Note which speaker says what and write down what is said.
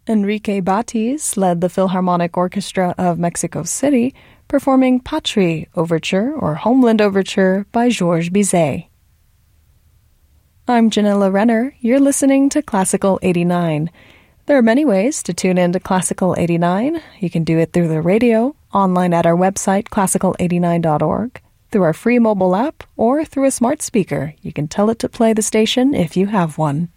Speaker 1: Enrique Batis led the Philharmonic Orchestra of Mexico City, performing Patrie Overture or Homeland Overture by Georges Bizet. I'm Janilla Renner. You're listening to Classical 89. There are many ways to tune in to Classical 89. You can do it through the radio, online at our website, classical89.org, through our free mobile app, or through a smart speaker. You can tell it to play the station if you have one.